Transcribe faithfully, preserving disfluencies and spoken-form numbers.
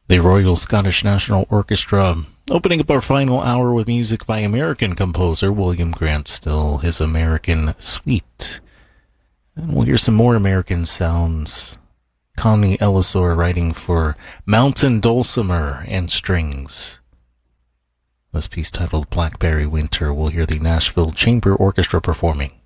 The Royal Scottish National Orchestra, opening up our final hour with music by American composer William Grant Still, his American Suite. And we'll hear some more American sounds. Connie Ellisor writing for Mountain Dulcimer and Strings. This piece titled Blackberry Winter, we'll hear the Nashville Chamber Orchestra performing.